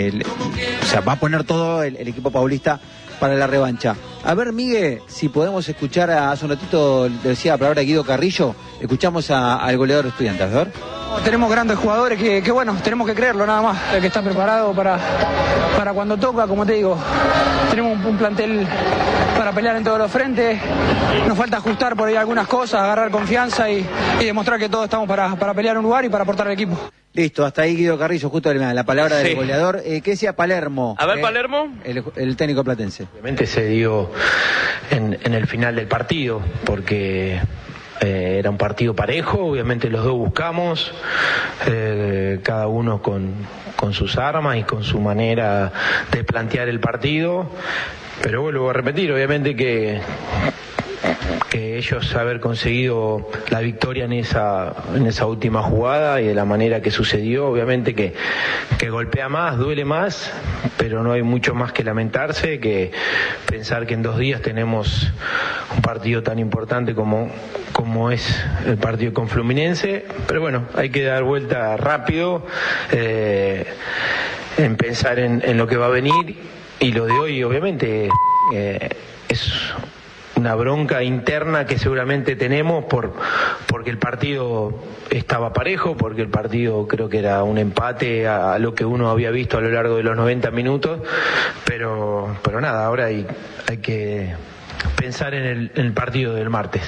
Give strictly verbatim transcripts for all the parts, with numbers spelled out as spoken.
El, o sea, va a poner todo el, el equipo paulista para la revancha. A ver, Miguel, si podemos escuchar, a, hace un ratito decía la palabra Guido Carrillo, escuchamos a, al goleador Estudiantes, a ver. Tenemos grandes jugadores que, que bueno, tenemos que creerlo nada más, el que está preparado para, para cuando toca, como te digo, tenemos un, un plantel para pelear en todos los frentes, nos falta ajustar por ahí algunas cosas, agarrar confianza y, y demostrar que todos estamos para, para pelear un lugar y para aportar al equipo. Listo, hasta ahí Guido Carrillo, justo la palabra del sí. goleador. Eh, ¿Qué decía Palermo? A ver, eh, Palermo. El, el técnico platense. Obviamente se dio en, en el final del partido, porque eh, era un partido parejo, obviamente los dos buscamos, eh, cada uno con, con sus armas y con su manera de plantear el partido, pero vuelvo a repetir, obviamente que... que ellos haber conseguido la victoria en esa en esa última jugada y de la manera que sucedió, obviamente que, que golpea más, duele más, pero no hay mucho más que lamentarse que pensar que en dos días tenemos un partido tan importante como, como es el partido con Fluminense, pero bueno, hay que dar vuelta rápido, eh, en pensar en, en lo que va a venir, y lo de hoy obviamente eh, es una bronca interna que seguramente tenemos por porque el partido estaba parejo, porque el partido creo que era un empate a, a lo que uno había visto a lo largo de los noventa minutos, pero pero nada, ahora hay, hay que pensar en el, en el partido del martes.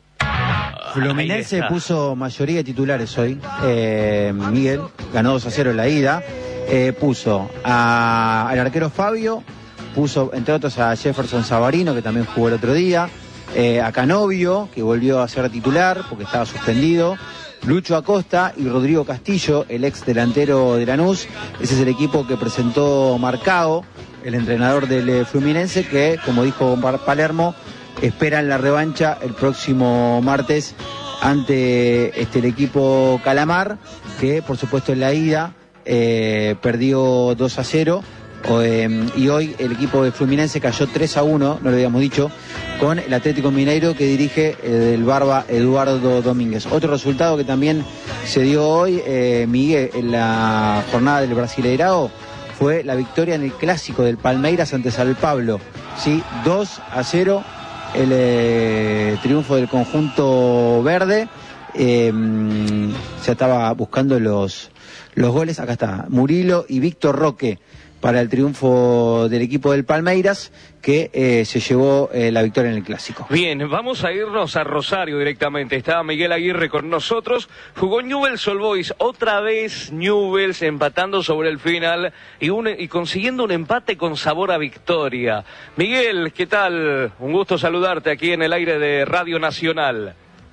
Fluminense puso mayoría de titulares hoy, eh, Miguel, ganó dos a cero en la ida, eh, puso a, al arquero Fabio, puso entre otros a Jefferson Savarino, que también jugó el otro día, eh, a Canovio, que volvió a ser titular porque estaba suspendido, Lucho Acosta y Rodrigo Castillo, el ex delantero de Lanús. Ese es el equipo que presentó Marcao, el entrenador del Fluminense, que, como dijo Palermo, esperan la revancha el próximo martes ante este, el equipo Calamar, que por supuesto en la ida eh, perdió dos a cero. O, eh, y hoy el equipo de Fluminense cayó tres a uno, no lo habíamos dicho, con el Atlético Mineiro, que dirige eh, el Barba Eduardo Domínguez. Otro resultado que también se dio hoy, eh, Miguel, en la jornada del Brasileirao, fue la victoria en el clásico del Palmeiras ante San Pablo, ¿sí? dos a cero, el eh, triunfo del conjunto verde. Eh, se estaba buscando los, los goles, acá está, Murilo y Víctor Roque, para el triunfo del equipo del Palmeiras, que eh, se llevó eh, la victoria en el Clásico. Bien, vamos a irnos a Rosario directamente. Estaba Miguel Aguirre con nosotros. Jugó Newell's Old Boys, otra vez Newell's empatando sobre el final y, un, y consiguiendo un empate con sabor a victoria. Miguel, ¿qué tal? Un gusto saludarte aquí en el aire de Radio Nacional.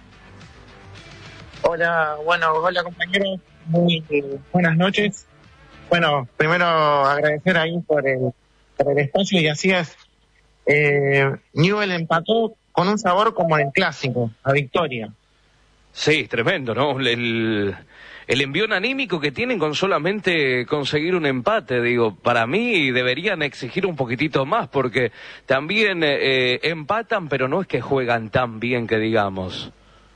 Hola, bueno, hola compañeros, muy eh, buenas noches. Bueno, primero agradecer ahí por el, por el espacio, y así es. Eh, Newell empató con un sabor como el clásico, a victoria. Sí, tremendo, ¿no? El, el envión anímico que tienen con solamente conseguir un empate, digo, para mí deberían exigir un poquitito más, porque también eh, empatan, pero no es que juegan tan bien que digamos.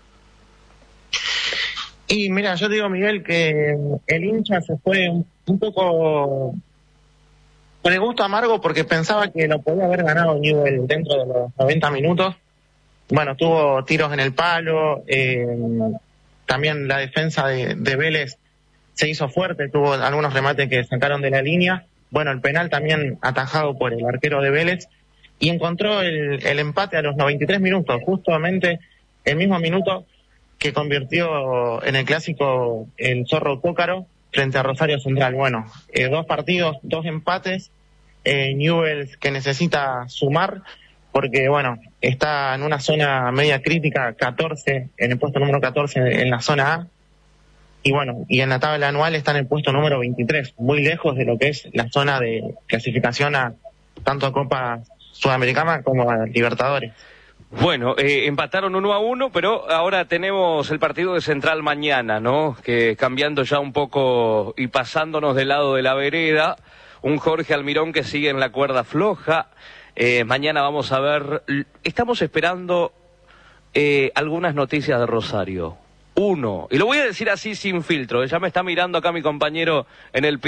Y mira, yo digo, Miguel, que el hincha se fue un, un poco con el gusto amargo, porque pensaba que lo podía haber ganado Newell dentro de los noventa minutos. Bueno, tuvo tiros en el palo, eh, también la defensa de, de Vélez se hizo fuerte, tuvo algunos remates que sacaron de la línea. Bueno, el penal también atajado por el arquero de Vélez, y encontró el, el empate a los noventa y tres minutos, justamente el mismo minuto que convirtió en el clásico el Zorro Cócaro frente a Rosario Central. Bueno, eh, dos partidos, dos empates, eh, Newell's que necesita sumar, porque bueno, está en una zona media crítica, catorce, en el puesto número catorce en la zona A, y bueno, y en la tabla anual está en el puesto número veintitrés, muy lejos de lo que es la zona de clasificación a tanto a Copa Sudamericana como a Libertadores. Bueno, eh, empataron uno a uno, pero ahora tenemos el partido de Central mañana, ¿no? Que cambiando ya un poco y pasándonos del lado de la vereda, un Jorge Almirón que sigue en la cuerda floja. Eh, mañana vamos a ver, estamos esperando eh, algunas noticias de Rosario. Uno, y lo voy a decir así sin filtro, ya me está mirando acá mi compañero en el